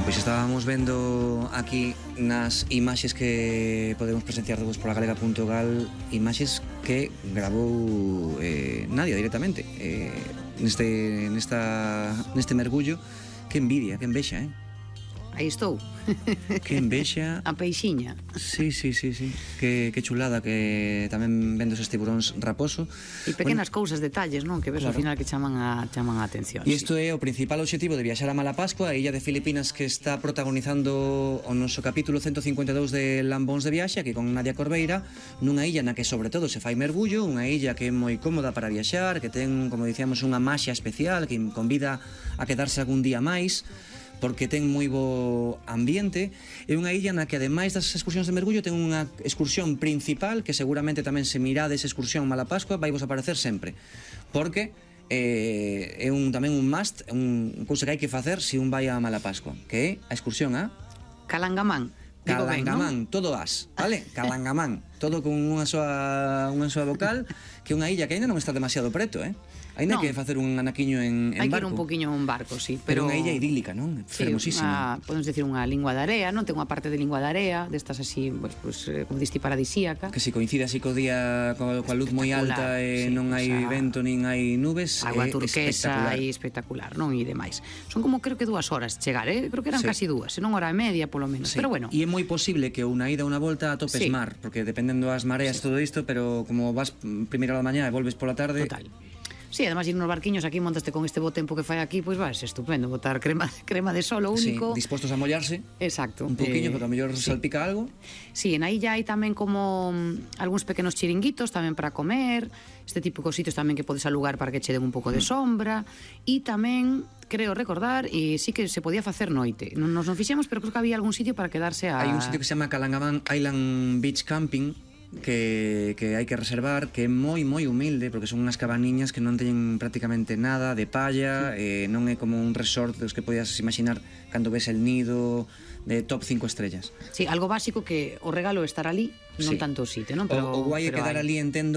Pois estábamos vendo aquí nas imaxes que podemos presenciar todos pola galega.gal, imaxes que grabou Nadia directamente neste mergullo. Que envidia, que envexa, Aí estou. Que envexa. A peixiña. Sí. Que chulada, que tamén vendo esos tiburóns raposo. E pequenas cousas, detalles, non? Que ves ao final que chaman a atención. E isto é o principal objetivo de viaxar a Malapascua, a illa de Filipinas que está protagonizando o noso capítulo 152 de Lambóns de Viaxe, aquí con Nadia Corbeira, nunha illa na que sobre todo se fai mergullo, unha illa que é moi cómoda para viaxar, que ten, como dicíamos, unha maxia especial que convida a quedarse algún día máis, porque ten moi bo ambiente. É unha illa na que ademais das excursións de mergullo ten unha excursión principal que seguramente tamén se mirades excursión Malapascua vai vos aparecer sempre, porque é tamén un must, unha cousa que hai que facer se un vai a Malapascua, que é a excursión a Calangamán. Calangamán, todo as, vale? Calangamán, todo con unha soa vocal, que é unha illa que ainda non está demasiado preto, Ainda hai que facer un anaquiño en barco. Hai que ir un poquinho en barco, sí. Pero unha illa idílica, non? Fermosísima. Podemos decir unha lingua de area, non? Ten unha parte de lingua de area, destas así, pues, como diste, paradisíaca. Que se coincide así co día, coa luz moi alta e non hai vento nin hai nubes. Agua turquesa e espectacular, non? E demais. Son como, creo que 2 horas chegar, Creo que eran casi 2, senón hora e media, polo menos. Pero bueno. E é moi posible que unha ida e unha volta atopes mar, porque dependendo das mareas todo isto, pero como vas primeira da mañá e volves pola tarde... Total. Sí, además ir nos barquiños aquí, montaste con este bo tempo que fai aquí, pois vai, é estupendo, botar crema de sol o único. Sí, dispostos a mollarse. Exacto. Un poquinho, pero a mellor salpica algo. Sí, en aí ya hai tamén como algúns pequenos chiringuitos tamén para comer, este tipo de sitios tamén que podes alugar para que che den un pouco de sombra, e tamén creo recordar, e sí que se podía facer noite. Nos non fixemos, pero creo que había algún sitio para quedarse a... Hai un sitio que se chama Calangamán Island Beach Camping, que hai que reservar, que é moi humilde, porque son unhas cabaniñas que non teñen prácticamente nada de palla, non é como un resort dos que podías imaginar cando ves El Nido de top 5 estrellas. Sí, algo básico que o regalo é estar ali, non tanto o sitio, non? O guai é quedar ali, entendo,